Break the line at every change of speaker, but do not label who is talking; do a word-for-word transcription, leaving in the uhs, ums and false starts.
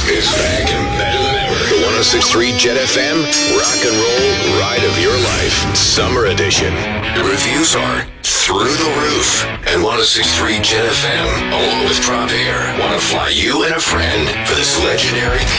is back and better than ever. The one oh six point three Jet F M Rock and Roll Ride of Your Life Summer Edition. The reviews are through the roof. And one oh six point three Jet F M, along with Prop Air, want to fly you and a friend for this legendary